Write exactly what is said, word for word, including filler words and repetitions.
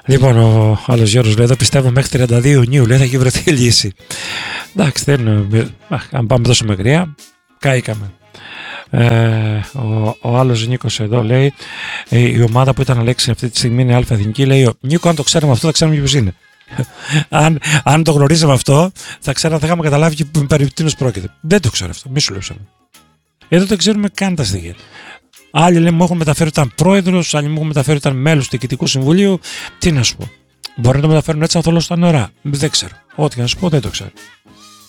Λοιπόν, ο άλλος Γιώργος λέει εδώ πιστεύω μέχρι τριάντα δύο Ιουνίου λέει θα έχει βρεθεί λύση. Εντάξει, δεν είναι. Αν πάμε τόσο μακριά, κάηκαμε. Ε, ο, ο άλλος Νίκος εδώ λέει ε, η ομάδα που ήταν Αλέξη αυτή τη στιγμή είναι Αλφα Εθνική. Λέει Νίκο, αν το ξέραμε αυτό θα ξέραμε ποιος είναι. αν, αν το γνωρίζαμε αυτό θα ξέραμε, θα είχαμε καταλάβει και περί τίνος πρόκειται. Δεν το ξέρω αυτό, μη σου λέψαμε. Εδώ δεν ξέρουμε καν τα στοιχεία. Άλλοι λέει, μου έχουν μεταφέρει όταν πρόεδρος, άλλοι μου έχουν μεταφέρει όταν μέλος του Διοικητικού Συμβουλίου. Τι να σου πω. Μπορεί να το μεταφέρουν έτσι αν θολώ στα νερά. Δεν ξέρω. Ό,τι να σου πω δεν το ξέρω.